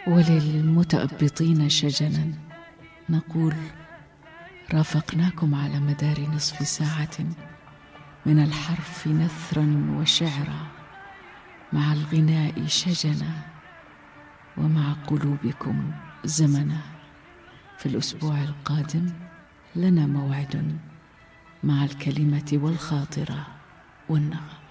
وللمتأبطين شجنا نقول: رافقناكم على مدار نصف ساعة من الحرف نثرا وشعرا، مع الغناء شجنا ومع قلوبكم زمنا. في الأسبوع القادم لنا موعد مع الكلمة والخاطرة والنغم.